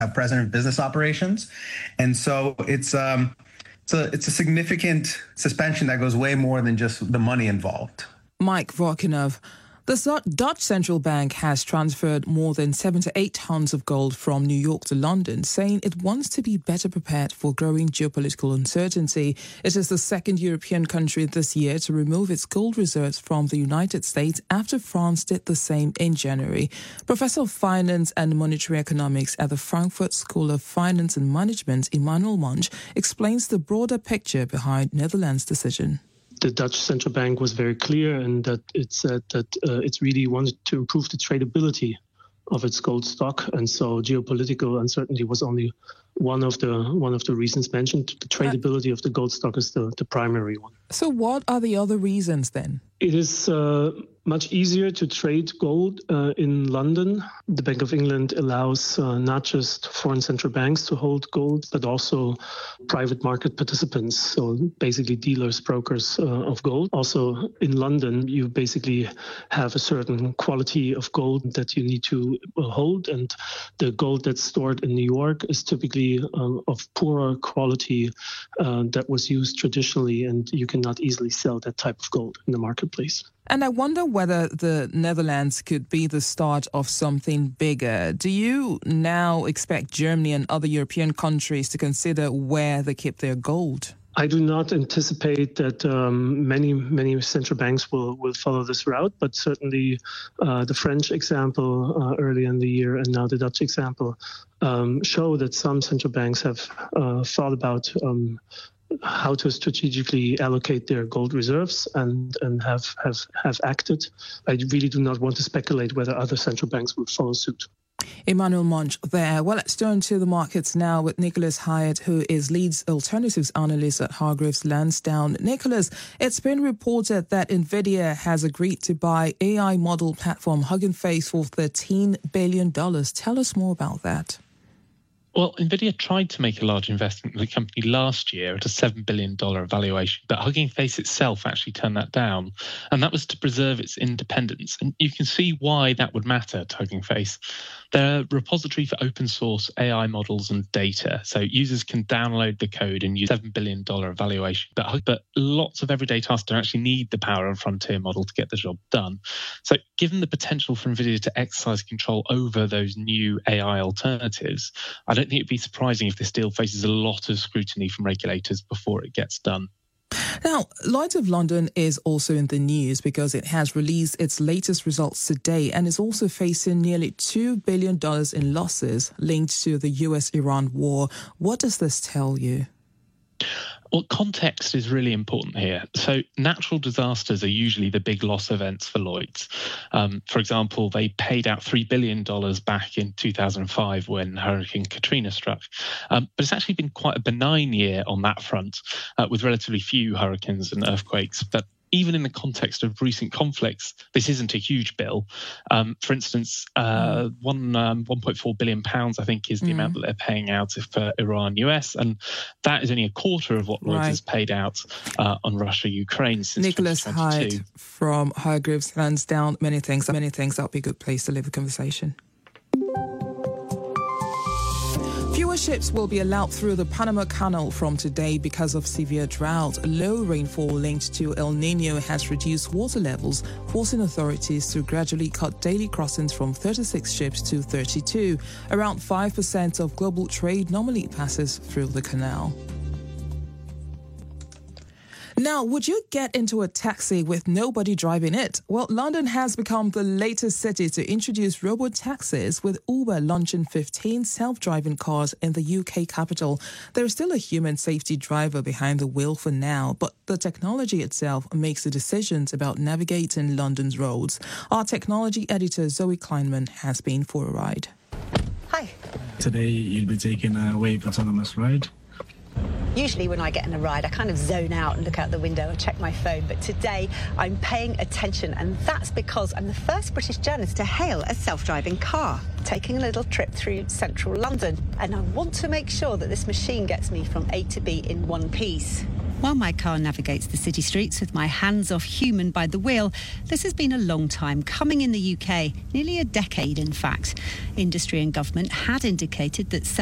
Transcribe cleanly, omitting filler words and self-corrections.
president of business operations. And so it's a significant suspension that goes way more than just the money involved. Mike Vorkunov. The Dutch central bank has transferred more than 7 to 8 tons of gold from New York to London, saying it wants to be better prepared for growing geopolitical uncertainty. It is the second European country this year to remove its gold reserves from the United States after France did the same in January. Professor of Finance and Monetary Economics at the Frankfurt School of Finance and Management, Emmanuel Monch, explains the broader picture behind Netherlands' decision. The Dutch central bank was very clear in that it said that it really wanted to improve the tradability of its gold stock, and so geopolitical uncertainty was only one of the reasons mentioned. The tradability of the gold stock is the primary one. So what are the other reasons then? It is much easier to trade gold in London. The Bank of England allows not just foreign central banks to hold gold, but also private market participants, so basically dealers, brokers of gold. Also in London, you basically have a certain quality of gold that you need to hold, and the gold that's stored in New York is typically of poorer quality that was used traditionally, and you cannot easily sell that type of gold in the marketplace. And I wonder whether the Netherlands could be the start of something bigger. Do you now expect Germany and other European countries to consider where they keep their gold? I do not anticipate that many central banks will follow this route, but certainly the French example early in the year and now the Dutch example show that some central banks have thought about how to strategically allocate their gold reserves and have acted. I really do not want to speculate whether other central banks will follow suit. Emmanuel Monch there. Well, let's turn to the markets now with Nicholas Hyatt, who is Leeds Alternatives Analyst at Hargreaves Lansdown. Nicholas, it's been reported that NVIDIA has agreed to buy AI model platform Hugging Face for $13 billion. Tell us more about that. Well, NVIDIA tried to make a large investment in the company last year at a $7 billion valuation, but Hugging Face itself actually turned that down, and that was to preserve its independence. And you can see why that would matter to Hugging Face. They're a repository for open source AI models and data, so users can download the code and use a $7 billion valuation. But lots of everyday tasks don't actually need the power of a frontier model to get the job done. So given the potential for NVIDIA to exercise control over those new AI alternatives, I don't think it'd be surprising if this deal faces a lot of scrutiny from regulators before it gets done. Now, Lloyd's of London is also in the news because it has released its latest results today and is also facing nearly $2 billion in losses linked to the US-Iran war. What does this tell you? Well, context is really important here. So natural disasters are usually the big loss events for Lloyd's. For example, they paid out $3 billion back in 2005 when Hurricane Katrina struck. But it's actually been quite a benign year on that front, with relatively few hurricanes and earthquakes. But even in the context of recent conflicts, this isn't a huge bill. For instance, £1.4 billion, I think, is the amount that they're paying out for Iran-US, and that is only a quarter of what Lloyd's has paid out on Russia-Ukraine since Nicholas 2022. Hyde from Hargreaves Lansdown. Many thanks. That'll be a good place to leave the conversation. Fewer ships will be allowed through the Panama Canal from today because of severe drought. Low rainfall linked to El Niño has reduced water levels, forcing authorities to gradually cut daily crossings from 36 ships to 32. Around 5% of global trade normally passes through the canal. Now, would you get into a taxi with nobody driving it? Well, London has become the latest city to introduce robo-taxis, with Uber launching 15 self-driving cars in the UK capital. There is still a human safety driver behind the wheel for now, but the technology itself makes the decisions about navigating London's roads. Our technology editor, Zoe Kleinman, has been for a ride. Hi. Today, you'll be taking a Wave autonomous ride. Usually when I get in a ride, I kind of zone out and look out the window and check my phone. But today, I'm paying attention, and that's because I'm the first British journalist to hail a self-driving car, taking a little trip through central London. And I want to make sure that this machine gets me from A to B in one piece. While my car navigates the city streets with my hands-off human by the wheel, this has been a long time coming in the UK, nearly a decade in fact. Industry and government had indicated that